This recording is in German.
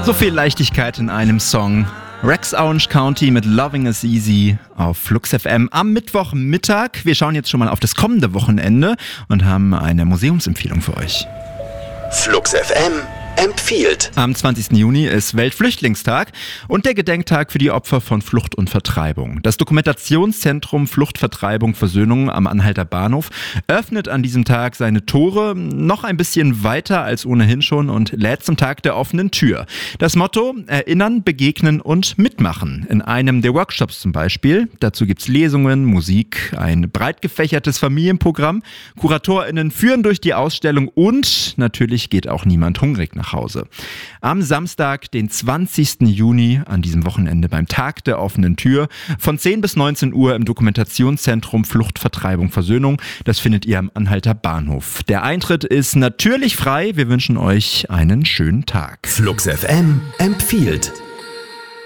So viel Leichtigkeit in einem Song. Rex Orange County mit Loving Is Easy auf Flux FM am Mittwochmittag. Wir schauen jetzt schon mal auf das kommende Wochenende und haben eine Museumsempfehlung für euch. Flux FM empfiehlt. Am 20. Juni ist Weltflüchtlingstag und der Gedenktag für die Opfer von Flucht und Vertreibung. Das Dokumentationszentrum Flucht, Vertreibung, Versöhnung am Anhalter Bahnhof öffnet an diesem Tag seine Tore noch ein bisschen weiter als ohnehin schon und lädt zum Tag der offenen Tür. Das Motto: Erinnern, begegnen und mitmachen. In einem der Workshops zum Beispiel. Dazu gibt's Lesungen, Musik, ein breit gefächertes Familienprogramm. KuratorInnen führen durch die Ausstellung und natürlich geht auch niemand hungrig nach Hause. Am Samstag, den 20. Juni, an diesem Wochenende beim Tag der offenen Tür, von 10 bis 19 Uhr im Dokumentationszentrum Flucht, Vertreibung, Versöhnung. Das findet ihr am Anhalter Bahnhof. Der Eintritt ist natürlich frei. Wir wünschen euch einen schönen Tag. Flux FM empfiehlt.